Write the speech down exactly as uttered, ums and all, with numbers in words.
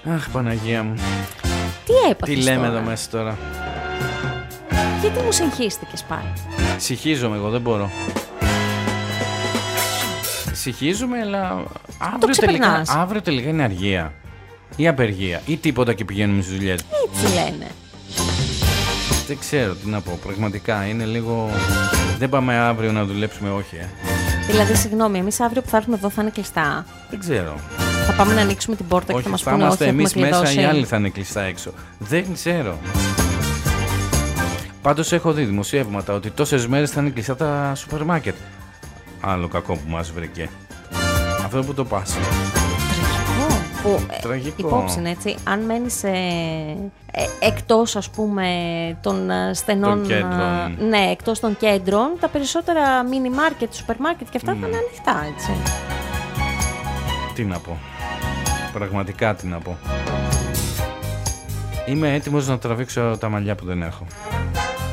Αχ, Παναγία μου. Τι έπαθες Τι λέμε τώρα? εδώ μέσα τώρα? Γιατί μου συγχύστηκες πάλι? Συγχύζομαι εγώ, δεν μπορώ. Συγχύζομαι, αλλά αύριο τελικά, ξεπερνάς. αύριο τελικά είναι αργία ή απεργία ή τίποτα και πηγαίνουμε στις δουλειές. Έτσι λένε. Δεν ξέρω τι να πω, πραγματικά είναι λίγο... Δεν πάμε αύριο να δουλέψουμε, όχι ε. Δηλαδή, συγγνώμη, εμείς αύριο που θα έρθουμε εδώ θα είναι κλειστά. Δεν ξέρω. Θα πάμε να ανοίξουμε την πόρτα Όχι, και θα μας θα πούνε είμαστε όχι, έχουμε εμείς μέσα, κλειδώσει. οι άλλοι θα είναι κλειστά έξω. Δεν ξέρω. Πάντως έχω δει δημοσιεύματα ότι τόσες μέρες θα είναι κλειστά τα σούπερ μάρκετ. Άλλο κακό που μας βρήκε. Αυτό που το πας. Που, Τραγικό. Υπόψη, έτσι, αν μένεις ε, ε, εκτός, ας πούμε, των ε, στενών... Των κέντρων. ε, ναι, εκτός των κέντρων, τα περισσότερα μίνι μάρκετ, σούπερ μάρκετ και αυτά Mm. θα είναι ανοιχτά, έτσι. Τι να πω. Πραγματικά τι να πω. Είμαι έτοιμος να τραβήξω τα μαλλιά που δεν έχω.